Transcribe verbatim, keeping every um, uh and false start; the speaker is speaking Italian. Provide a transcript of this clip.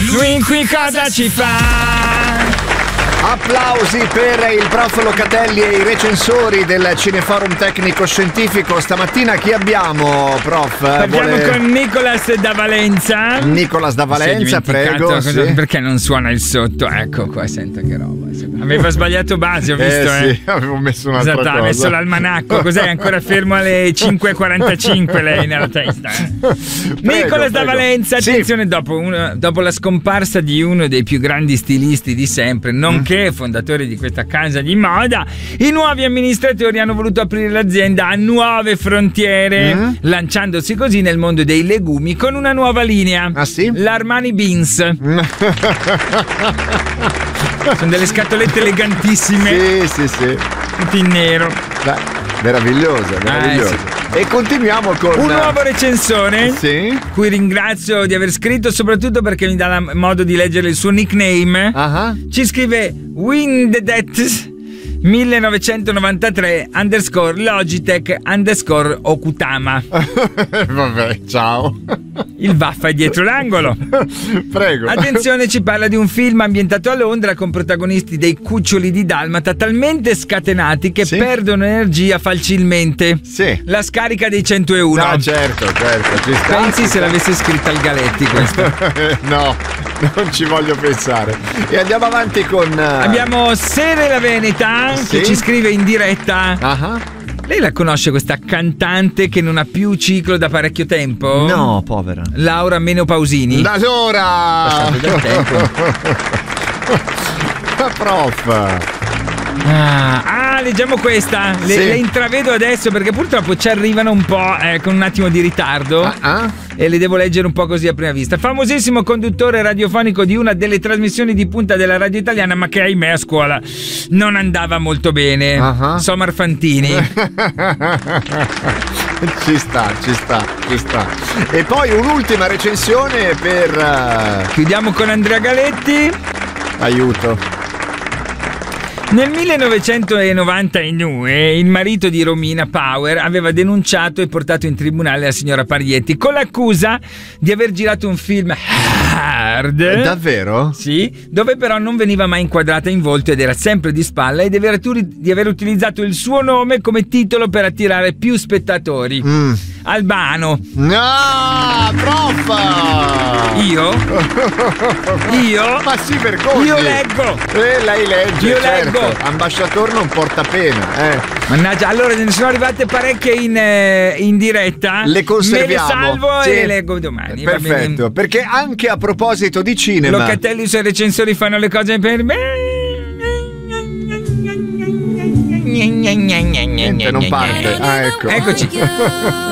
lui qui cosa ci fa? Applausi per il prof Locatelli e i recensori del Cineforum Tecnico Scientifico. Stamattina chi abbiamo, prof? Partiamo Vuole... con Nicolas da Valenza. Nicolas da Valenza, prego. Cosa... Sì. Perché non suona il sotto? Ecco qua, senta che roba. Aveva sbagliato base, ho visto. Eh, eh. sì, avevo messo un'altra esatto, cosa. ha messo l'almanacco. Cos'è? Ancora fermo alle cinque e quarantacinque lei nella testa. Eh. Prego, Nicolas da prego. Valenza, attenzione, sì. dopo, uno, dopo la scomparsa di uno dei più grandi stilisti di sempre, nonché mm. fondatori di questa casa di moda, i nuovi amministratori hanno voluto aprire l'azienda a nuove frontiere, mm. lanciandosi così nel mondo dei legumi con una nuova linea. Ah sì? L'Armani Beans. Sono delle scatolette elegantissime. Sì, sì, sì. Tutti in nero. Beh, meravigliosa, meravigliosa. Ah, sì. E continuiamo con un nuovo recensore, sì. cui ringrazio di aver scritto, soprattutto perché mi dà la, modo di leggere il suo nickname. Uh-huh. Ci scrive Windedet millenovecentonovantatré underscore Logitech underscore Okutama. Vabbè, ciao. Il vaffa è dietro l'angolo. Prego. Attenzione, ci parla di un film ambientato a Londra con protagonisti dei cuccioli di dalmata talmente scatenati che sì. perdono energia facilmente. Sì. La scarica dei centouno. No, certo, certo. Ci sta, Pensi ci se sta. l'avesse scritta il Galetti questa? No, non ci voglio pensare. E andiamo avanti con uh... abbiamo Sere la Veneta, sì. che ci scrive in diretta. Uh-huh. Lei la conosce questa cantante che non ha più ciclo da parecchio tempo? No, povera. Laura Menopausini. Da ora! Passato del tempo. Prof. Ah, ah, leggiamo questa. Le, sì. le intravedo adesso perché purtroppo ci arrivano un po' eh, con un attimo di ritardo. Uh-huh. E le devo leggere un po' così a prima vista. Famosissimo conduttore radiofonico di una delle trasmissioni di punta della radio italiana, ma che ahimè a scuola non andava molto bene. Uh-huh. Somar Fantini. Ci sta, ci sta, ci sta. E poi un'ultima recensione per uh... chiudiamo con Andrea Galetti. Aiuto. Nel millenovecentonovantadue il marito di Romina Power aveva denunciato e portato in tribunale la signora Parietti con l'accusa di aver girato un film hard. Davvero? Sì, dove però non veniva mai inquadrata in volto ed era sempre di spalla e di aver, di aver utilizzato il suo nome come titolo per attirare più spettatori. Mm. Albano. No, prof! Io? Io? Ma si vergogni! Io leggo! Eh, lei legge, Io certo. leggo! Ambasciatore non porta pena, eh. Mannaggia, allora ne sono arrivate parecchie in, eh, in diretta. Le conserviamo. Me le salvo sì. e le leggo domani. Perfetto, perché anche a proposito di cinema, Locatelli e i suoi recensori fanno le cose per me. Niente, non parte. Ah, ecco. Eccoci.